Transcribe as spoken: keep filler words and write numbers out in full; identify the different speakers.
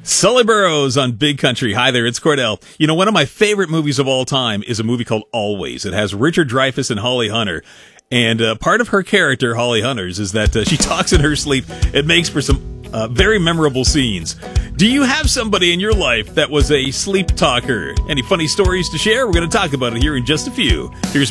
Speaker 1: Sully Burrows on Big Country. Hi there, it's Cordell. You know, one of my favorite movies of all time is a movie called Always. It has Richard Dreyfuss and Holly Hunter. And uh, part of her character, Holly Hunter's, is that uh, she talks in her sleep. It makes for some uh, very memorable scenes. Do you have somebody in your life that was a sleep talker? Any funny stories to share? We're going to talk about it here in just a few. Here's